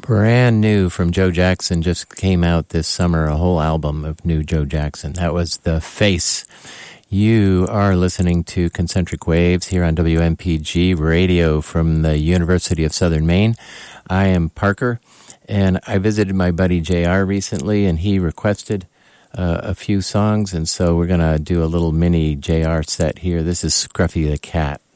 Brand new from Joe Jackson, just came out this summer, a whole album of new Joe Jackson. That was The Face. You are listening to Concentric Waves here on WMPG Radio from the University of Southern Maine. I am Parker, and I visited my buddy JR recently, and he requested a few songs, and so we're going to do a little mini JR set here. This is Scruffy the Cat.